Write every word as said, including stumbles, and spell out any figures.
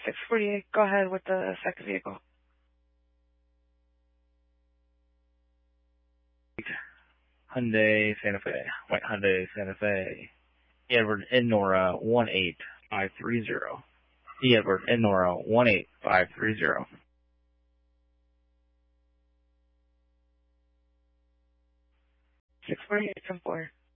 six forty-eight, go ahead with the second vehicle. Hyundai Santa Fe, white Hyundai Santa Fe, E. Edward and Nora one eight five three zero. E. Edward and Nora one eight five three zero. six forty-eight, ten four.